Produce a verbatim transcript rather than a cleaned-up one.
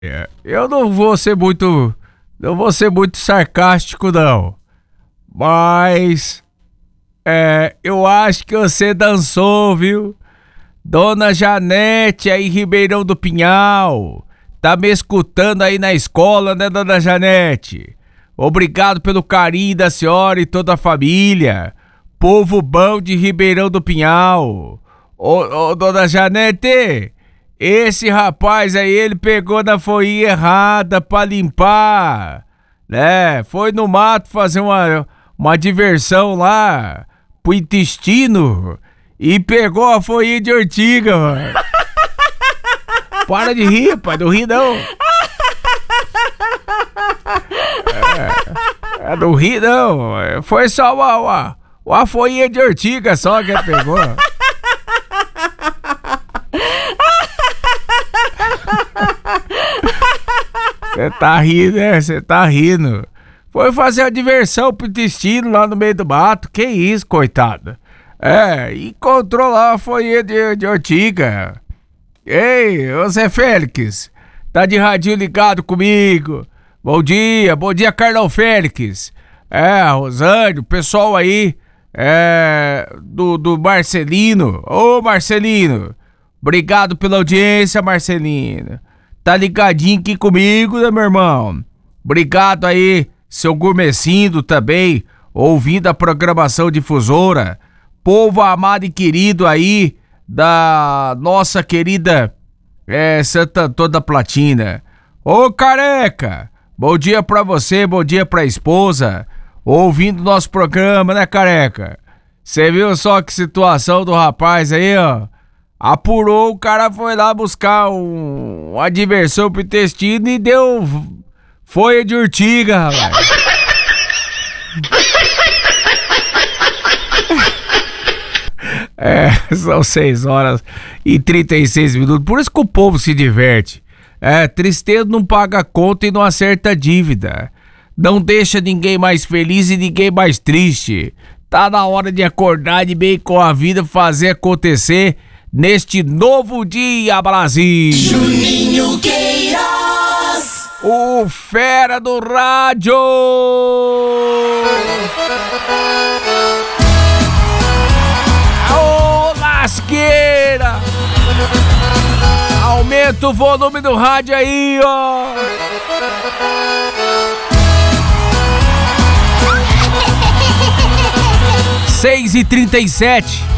É, eu não vou ser muito, não vou ser muito sarcástico não, mas é, eu acho que você dançou, viu? Dona Janete aí em Ribeirão do Pinhal, tá me escutando aí na escola, né, Dona Janete? Obrigado pelo carinho da senhora e toda a família, povo bom de Ribeirão do Pinhal. Ô, ô Dona Janete, esse rapaz aí, ele pegou na folhinha errada pra limpar, né? Foi no mato fazer uma, uma diversão lá pro intestino e pegou a folhinha de ortiga, mano. Para de rir, pai, não ri não. É, não ri não, foi só uma, uma, uma folhinha de ortiga só que ele pegou. Você tá rindo, né? Você tá rindo. Foi fazer a diversão pro intestino lá no meio do mato. Que isso, coitado. É, encontrou lá a folhinha de, de ortiga. Ei, ô Zé Félix, tá de radinho ligado comigo? Bom dia, bom dia, Carlão Félix. É, Rosângela, o pessoal aí, é, do, do Marcelino. Ô, Marcelino, obrigado pela audiência, Marcelino. Tá ligadinho aqui comigo, né, meu irmão? Obrigado aí, seu Gourmecindo também, ouvindo a programação difusora. Povo amado e querido aí da nossa querida é, Santa Antônio da Platina. Ô, Careca, bom dia pra você, bom dia pra esposa, ouvindo nosso programa, né, Careca? Você viu só que situação do rapaz aí, ó? Apurou, o cara foi lá buscar um, uma diversão pro intestino e deu folha de urtiga, rapaz. É, são seis horas e trinta e seis minutos, por isso que o povo se diverte. É, tristeza não paga conta e não acerta dívida. Não deixa ninguém mais feliz e ninguém mais triste. Tá na hora de acordar de bem com a vida, fazer acontecer neste novo dia, Brasil. Juninho Queiroz, o fera do rádio. Ô, lasqueira. Aumenta o volume do rádio aí, ó. seis e trinta e sete.